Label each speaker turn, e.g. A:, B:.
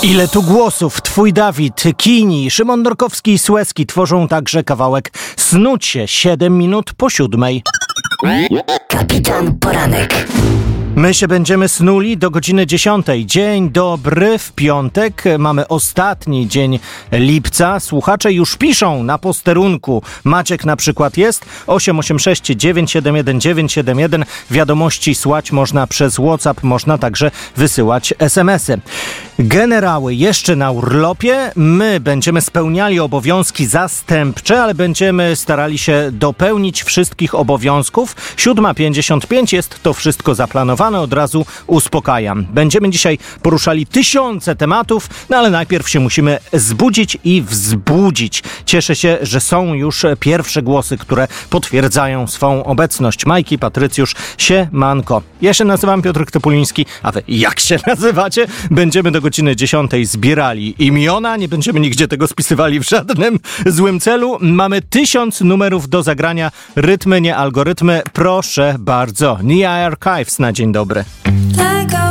A: Ile tu głosów. Twój Dawid, Kini, Szymon Norkowski i Słeski tworzą także kawałek Snuć się 7 minut po 7.
B: Kapitan Poranek.
A: My się będziemy snuli do godziny 10. Dzień dobry w piątek. Mamy ostatni dzień lipca. Słuchacze już piszą na posterunku. Maciek na przykład jest 886 971 971. Wiadomości słać można przez WhatsApp, można także wysyłać SMS-y. Generały jeszcze na urlopie. My będziemy spełniali obowiązki zastępcze, ale będziemy starali się dopełnić wszystkich obowiązków. 7:55 jest to wszystko zaplanowane. Od razu uspokajam. Będziemy dzisiaj poruszali tysiące tematów, no ale najpierw się musimy zbudzić i wzbudzić. Cieszę się, że są już pierwsze głosy, które potwierdzają swą obecność. Majki, Patrycjusz, siemanko. Ja się nazywam Piotr Topuliński, a wy jak się nazywacie? Będziemy do godziny 10 zbierali imiona, nie będziemy nigdzie tego spisywali w żadnym złym celu. Mamy 1000 numerów do zagrania, rytmy, nie algorytmy. Proszę bardzo. Nia Archives na dzień dobry.